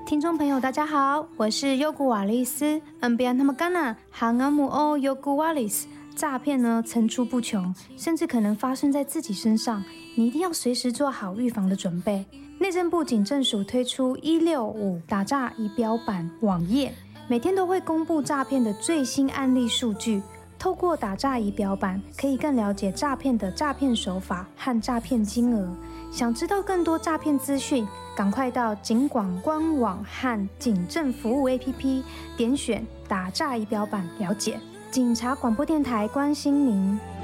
听众朋友，大家好，我是优古瓦丽斯。Ambian Hamagana Hangamu O Yogu Walis。诈骗呢层出不穷，甚至可能发生在自己身上，你一定要随时做好预防的准备。内政部警政署推出165打诈仪表板网页，每天都会公布诈骗的最新案例数据。透过打诈仪表板，可以更了解诈骗的诈骗手法和诈骗金额。想知道更多诈骗资讯，赶快到警广官网和警政服务 APP 点选打诈仪表板了解。警察广播电台关心您。